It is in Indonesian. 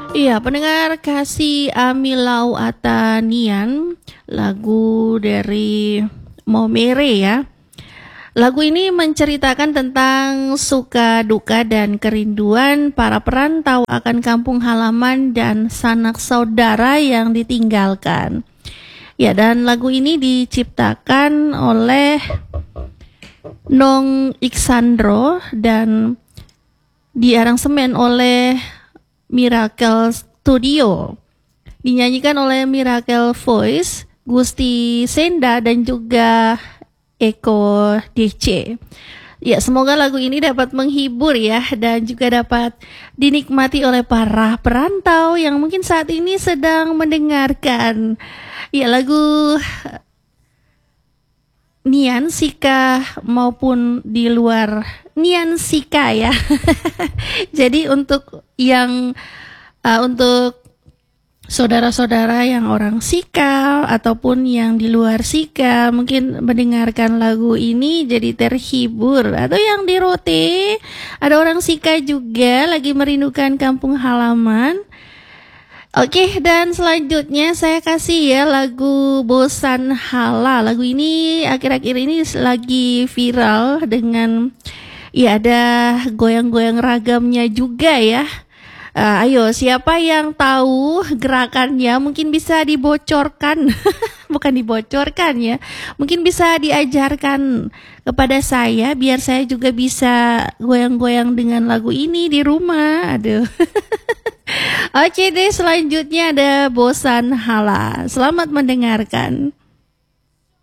Iya, pendengar kasih Amilau Atanian, lagu dari Momere ya. Lagu ini menceritakan tentang suka duka dan kerinduan para perantau akan kampung halaman dan sanak saudara yang ditinggalkan. Ya, dan lagu ini diciptakan oleh Nong Iksandro dan diaransemen oleh Miracle Studio. Dinyanyikan oleh Miracle Voice, Gusti Senda dan juga Eko DC. Ya, semoga lagu ini dapat menghibur ya dan juga dapat dinikmati oleh para perantau yang mungkin saat ini sedang mendengarkan. Ya, lagu Nian Sika maupun di luar Nian Sika ya. Jadi untuk yang untuk saudara-saudara yang orang Sika ataupun yang di luar Sika mungkin mendengarkan lagu ini jadi terhibur, atau yang di Rote ada orang Sika juga lagi merindukan kampung halaman. Oke, dan selanjutnya saya kasih ya lagu Bosan Hala. Lagu ini akhir-akhir ini lagi viral dengan ya ada goyang-goyang ragamnya juga ya. Ayo, siapa yang tahu gerakannya mungkin bisa dibocorkan, bukan dibocorkan ya, mungkin bisa diajarkan kepada saya biar saya juga bisa goyang-goyang dengan lagu ini di rumah. Aduh. Oke deh, selanjutnya ada Bosan Hala. Selamat mendengarkan.